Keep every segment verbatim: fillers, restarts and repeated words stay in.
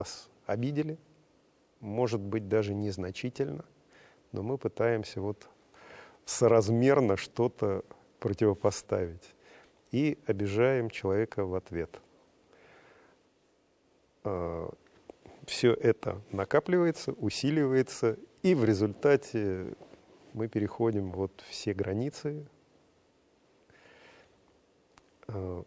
нас обидели, может быть, даже незначительно, но мы пытаемся вот соразмерно что-то противопоставить и обижаем человека в ответ. Все это накапливается, усиливается, и в результате мы переходим вот все границы. То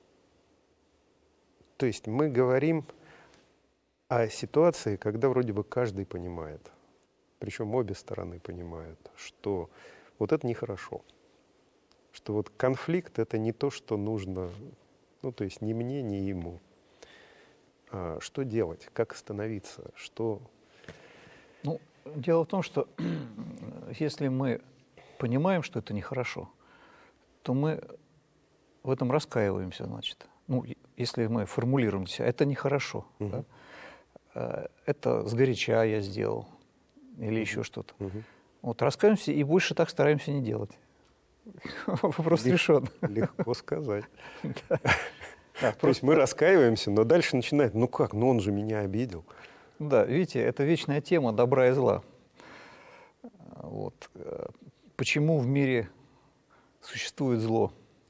есть мы говорим о ситуации, когда вроде бы каждый понимает, причем обе стороны понимают, что вот это нехорошо, что вот конфликт — это не то, что нужно, ну то есть ни мне, ни ему. А что делать, как остановиться, что... Ну, дело в том, что если мы понимаем, что это нехорошо, то мы в этом раскаиваемся, значит. Ну, если мы формулируем себя, это нехорошо. Угу. Да? Это сгоряча я сделал или угу. еще что-то. Угу. Вот раскаиваемся и больше так стараемся не делать. Вопрос решен. Легко сказать. Да, то есть мы раскаиваемся, но дальше начинает, ну как, ну он же меня обидел. Да, видите, это вечная тема добра и зла. Вот. Почему в мире существует зло?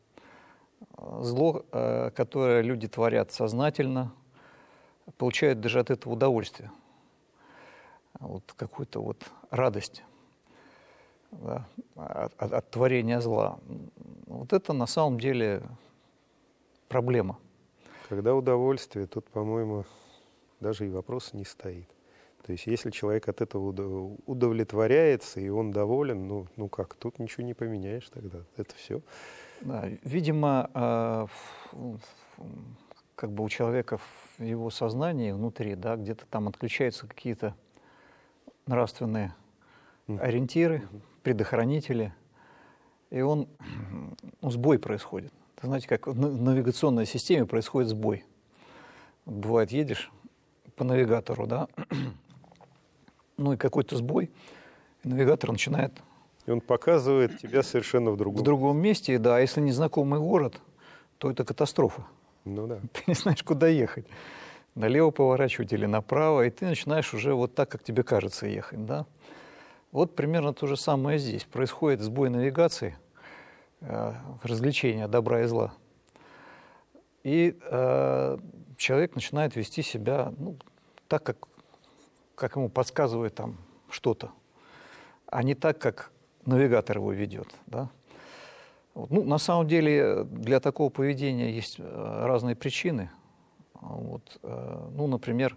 Зло, которое люди творят сознательно, получают даже от этого удовольствие. Вот какую-то вот радость, да, от, от, от творения зла. Вот это на самом деле проблема. Когда удовольствие, тут, по-моему, даже и вопрос не стоит. То есть если человек от этого удовлетворяется, и он доволен, ну, ну как, тут ничего не поменяешь тогда. Это все. Да, видимо, э, как бы у человека в его сознании внутри, да, где-то там отключаются какие-то нравственные mm. ориентиры, mm-hmm. предохранители, и он, ну, сбой происходит. Знаете, как в навигационной системе происходит сбой. Бывает, едешь по навигатору, да, ну и какой-то сбой, и навигатор начинает... И он показывает тебя совершенно в другом... В другом месте, да, а если незнакомый город, то это катастрофа. Ну да. Ты не знаешь, куда ехать. Налево поворачивать или направо, и ты начинаешь уже вот так, как тебе кажется, ехать, да. Вот примерно то же самое здесь. Происходит сбой навигации, развлечения добра и зла. И э, человек начинает вести себя, ну, так, как, как ему подсказывает там что-то, а не так, как навигатор его ведет. Да? Вот. Ну, на самом деле для такого поведения есть разные причины. Вот, э, ну, например,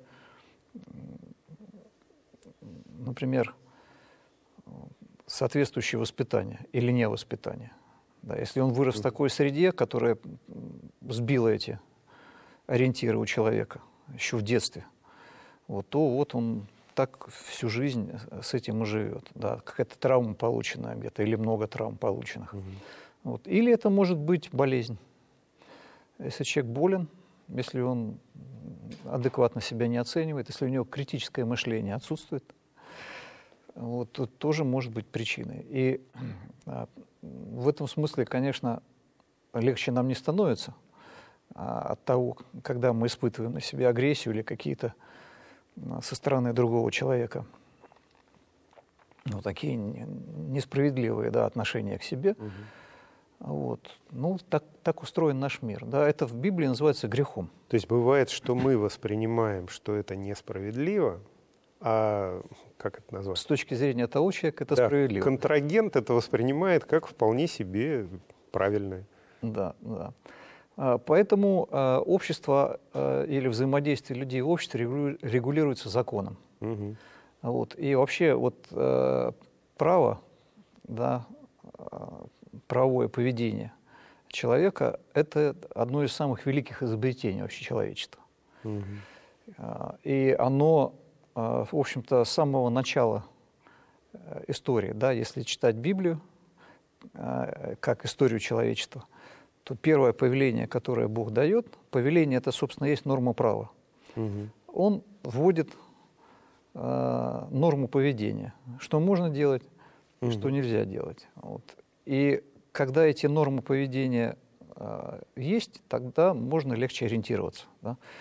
например, соответствующее воспитание или невоспитание. Да, если он вырос в такой среде, которая сбила эти ориентиры у человека еще в детстве, вот, то вот он так всю жизнь с этим и живет. Да, какая-то травма полученная где-то или много травм полученных. Угу. Вот. Или это может быть болезнь. Если человек болен, если он адекватно себя не оценивает, если у него критическое мышление отсутствует, вот, тут тоже может быть причиной. И а, в этом смысле, конечно, легче нам не становится а, от того, когда мы испытываем на себе агрессию или какие-то а, со стороны другого человека, ну, такие несправедливые, да, отношения к себе. Угу. Вот. Ну, так, так устроен наш мир. Да, это в Библии называется грехом. То есть бывает, что мы воспринимаем, что это несправедливо, а как это назвать? С точки зрения того человека это да, справедливо. Контрагент это воспринимает как вполне себе правильное. Да, да. Поэтому общество или взаимодействие людей в обществе регулируется законом. Угу. Вот. И вообще вот право, да, правовое поведение человека – это одно из самых великих изобретений вообще человечества. Угу. И оно, в общем-то, с самого начала истории, да, если читать Библию как историю человечества, то первое повеление, которое Бог дает, повеление – это, собственно, есть норма права. Угу. Он вводит э, норму поведения, что можно делать, угу. что нельзя делать. Вот. И когда эти нормы поведения э, есть, тогда можно легче ориентироваться. Да?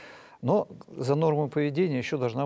Но за нормой поведения еще должна